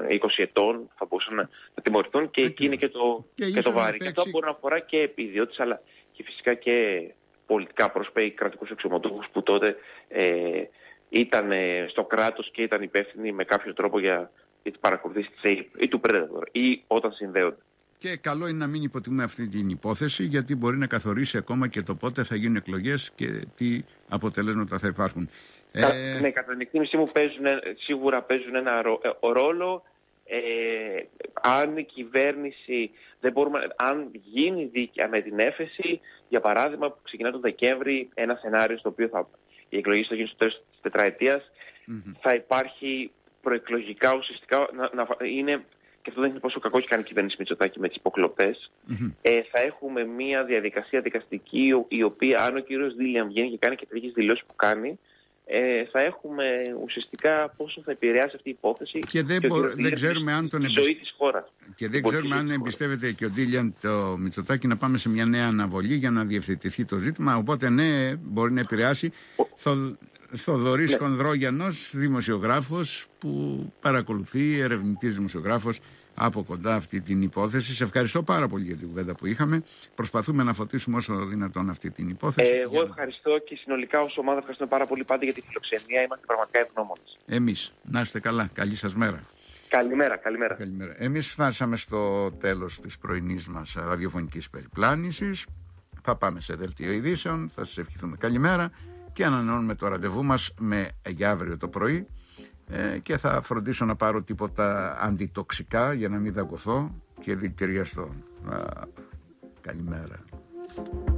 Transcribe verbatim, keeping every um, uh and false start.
είκοσι ετών θα μπορούσαν να, να τιμωρηθούν και εκεί είναι και το, και και το βάρη. Και αυτό μπορεί να αφορά και ιδιώτες αλλά και φυσικά και πολιτικά πρόσωπα ή κρατικούς αξιωματούχους που τότε ε, ήταν ε, στο κράτος και ήταν υπεύθυνοι με κάποιο τρόπο για, για τις παρακολουθήσεις της ΕΕΠ ή του Predator ή όταν συνδέονται. Και καλό είναι να μην υποτιμούμε αυτή την υπόθεση, γιατί μπορεί να καθορίσει ακόμα και το πότε θα γίνουν εκλογές και τι αποτελέσματα θα υπάρχουν. Κα, ε... Ναι, κατά την εκτίμησή μου παίζουν, σίγουρα παίζουν ένα ρο, ε, ρόλο. Ε, αν η κυβέρνηση δεν μπορούμε, αν γίνει δίκαια με την έφεση, για παράδειγμα που ξεκινά τον Δεκέμβρη, ένα σενάριο στο οποίο θα, οι εκλογές θα γίνουν στο τέλος της τετραετίας, mm-hmm. θα υπάρχει προεκλογικά ουσιαστικά να, να είναι. Και αυτό δεν είναι πόσο κακό έχει κάνει η κυβέρνηση Μητσοτάκη με τις υποκλοπές. Mm-hmm. Ε, θα έχουμε μια διαδικασία δικαστική, η οποία, αν ο κύριος Δίλιαμ βγαίνει και κάνει και τέτοιες δηλώσεις που κάνει, ε, θα έχουμε ουσιαστικά πόσο θα επηρεάσει αυτή η υπόθεση. Και δεν, και μπο... δεν ξέρουμε αν τον εμπισ... ζωή της χώρας. Και δεν ξέρουμε αν εμπιστεύεται και ο Δίλιαμ το Μητσοτάκη να πάμε σε μια νέα αναβολή για να διευθετηθεί το ζήτημα. Οπότε, ναι, μπορεί να επηρεάσει. Ο... Θο... Θοδωρής ναι. Χονδρόγιανος, δημοσιογράφος που παρακολουθεί, ερευνητής δημοσιογράφος από κοντά αυτή την υπόθεση. Σε ευχαριστώ πάρα πολύ για την κουβέντα που είχαμε. Προσπαθούμε να φωτίσουμε όσο δυνατόν αυτή την υπόθεση. Ε, εγώ για... ευχαριστώ και συνολικά ως ομάδα ευχαριστούμε πάρα πολύ πάντα για τη φιλοξενία. Είμαστε πραγματικά ευγνώμονες. Εμείς. Να είστε καλά. Καλή σας μέρα. Καλημέρα, καλημέρα. καλημέρα. Εμείς φτάσαμε στο τέλος της πρωινής μας ραδιοφωνικής περιπλάνησης. Θα πάμε σε δελτίο ειδήσεων. Θα σας ευχηθούμε καλημέρα. Και ανανεώνουμε το ραντεβού μας με, για αύριο το πρωί ε, και θα φροντίσω να πάρω τίποτα αντιτοξικά για να μην δαγκωθώ και δηλητηριαστώ. Καλημέρα.